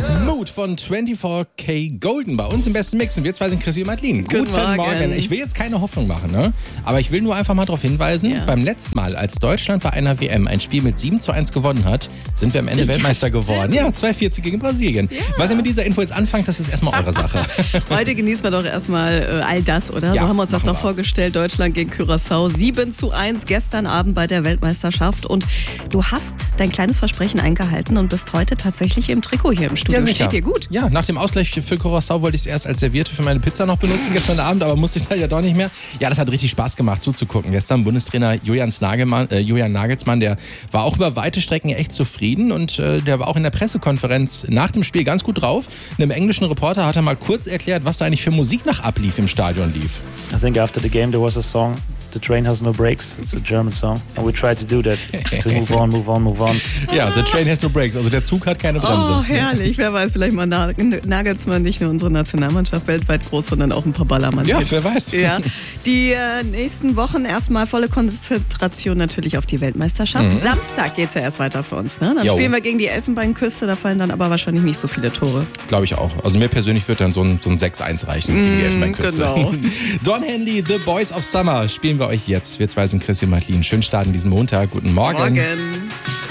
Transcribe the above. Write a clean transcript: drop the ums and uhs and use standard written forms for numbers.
Smooth von 24K Golden bei uns im besten Mix. Und wir zwei sind Chrissy und Madeline. Guten Morgen. Ich will jetzt keine Hoffnung machen, ne? Aber ich will nur einfach mal darauf hinweisen, beim letzten Mal, als Deutschland bei einer WM ein Spiel mit 7:1 gewonnen hat, sind wir am Ende Weltmeister geworden. Ja, 2:40 gegen Brasilien. Ja. Was ihr mit dieser Info jetzt anfangt, das ist erstmal eure Sache. Heute genießen wir doch erstmal all das, oder? Ja, so haben wir uns das doch vorgestellt. Deutschland gegen Curaçao 7:1 gestern Abend bei der Weltmeisterschaft. Und du hast dein kleines Versprechen eingehalten und bist heute tatsächlich im Trikot hier im Studio. Ja, steht dir gut. Ja, nach dem Ausgleich für Curaçao wollte ich es erst als Serviette für meine Pizza noch benutzen gestern Abend, aber musste ich da ja doch nicht mehr. Ja, das hat richtig Spaß gemacht zuzugucken. Gestern Bundestrainer Julian Nagelsmann, der war auch über weite Strecken echt zufrieden und der war auch in der Pressekonferenz nach dem Spiel ganz gut drauf. Einem englischen Reporter hat er mal kurz erklärt, was da eigentlich für Musik nach ablief im Stadion lief. I think after the game there was a song, The Train Has No Brakes. It's a German song. And we tried to do that. To move on, move on, move on. Ja, The Train Has No Brakes. Also der Zug hat keine Bremse. Oh, herrlich. Wer weiß, vielleicht mal Nagelsmann nicht nur unsere Nationalmannschaft weltweit groß, sondern auch ein paar Ballermann. Ja, wer weiß. Ja. Die nächsten Wochen erstmal volle Konzentration natürlich auf die Weltmeisterschaft. Samstag geht's ja erst weiter für uns. Ne? Dann spielen wir gegen die Elfenbeinküste. Da fallen dann aber wahrscheinlich nicht so viele Tore. Glaube ich auch. Also mir persönlich wird dann so ein 6:1 reichen gegen die Elfenbeinküste. Genau. Don Henley, The Boys of Summer spielen wir euch jetzt. Wir zwei sind Chrissy und Madeline. Schönen Start in diesen Montag. Guten Morgen. Morgen.